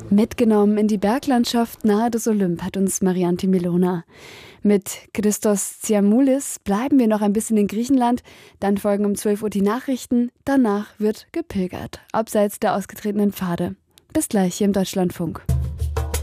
Mitgenommen in die Berglandschaft nahe des Olymp hat uns Marianti Milona. Mit Christos Tsiamoulis bleiben wir noch ein bisschen in Griechenland, dann folgen um 12 Uhr die Nachrichten, danach wird gepilgert, abseits der ausgetretenen Pfade. Bis gleich hier im Deutschlandfunk.